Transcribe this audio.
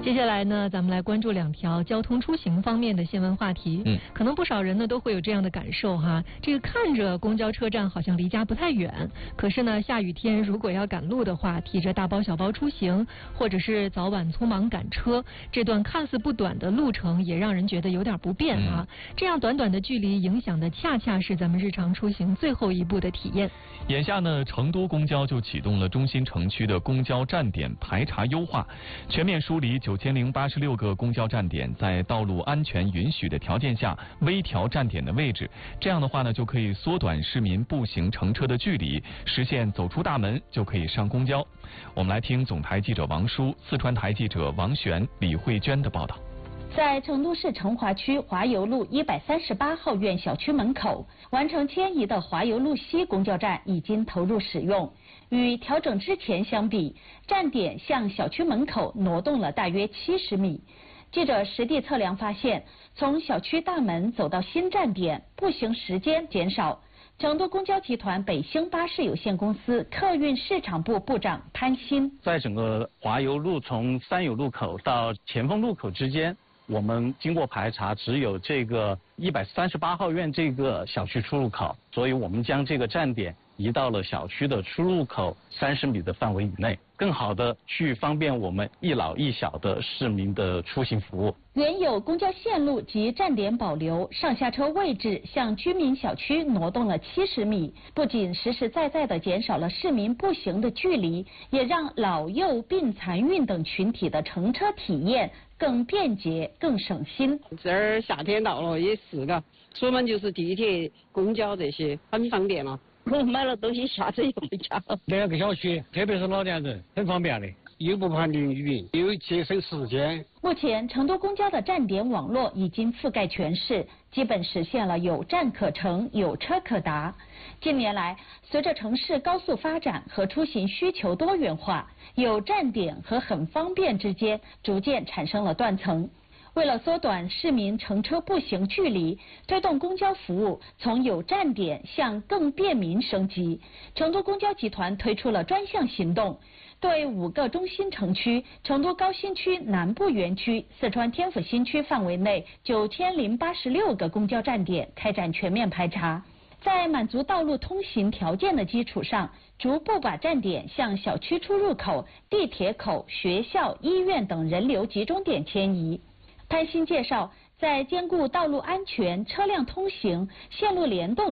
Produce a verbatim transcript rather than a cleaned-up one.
接下来呢，咱们来关注两条交通出行方面的新闻话题。嗯，可能不少人呢都会有这样的感受哈，这个看着公交车站好像离家不太远，可是呢，下雨天如果要赶路的话，提着大包小包出行，或者是早晚匆忙赶车，这段看似不短的路程也让人觉得有点不便啊。嗯、这样短短的距离，影响的恰恰是咱们日常出行最后一步的体验。 眼下呢，成都公交就启动了中心城区的公交站点排查优化，全面梳理九千零八十六个公交站点，在道路安全允许的条件下，微调站点的位置。这样的话呢，就可以缩短市民步行乘车的距离，实现走出大门就可以上公交。我们来听总台记者王舒、四川台记者王璇、李慧娟的报道。 在成都市成华区华油路一百三十八号院小区门口，完成迁移的华油路西公交站已经投入使用。与调整之前相比，站点向小区门口挪动了大约七十米。记者实地测量发现，从小区大门走到新站点，步行时间减少。成都公交集团北星巴士有限公司客运市场部部长潘鑫， 在整个华油路从三友路口到前锋路口之间，我们经过排查，只有这个一百三十八号院这个小区出入口，所以我们将这个站点移到了小区的出入口三十米的范围以内，更好的去方便我们一老一小的市民的出行服务。 原有公交线路及站点保留，上下车位置向居民小区挪动了七十米，不仅实实在在地减少了市民步行的距离，也让老幼病残孕等群体的乘车体验更便捷、更省心。 这儿夏天到了也是嘎，出门就是地铁、公交这些，很方便了。 我买了东西下车就回家了。 两个小区，特别是老年人，很方便的，又不怕淋雨，又节省时间。 目前，成都公交的站点网络已经覆盖全市，基本实现了有站可乘、有车可达。近年来，随着城市高速发展和出行需求多元化，有站点和很方便之间逐渐产生了断层。为了缩短市民乘车步行距离，推动公交服务从有站点向更便民升级，成都公交集团推出了专项行动，对五个中心城区、成都高新区南部园区、四川天府新区范围内九千零八十六个公交站点开展全面排查，在满足道路通行条件的基础上，逐步把站点向小区出入口、地铁口、学校、医院等人流集中点迁移。潘鑫介绍，在兼顾道路安全、车辆通行、线路联动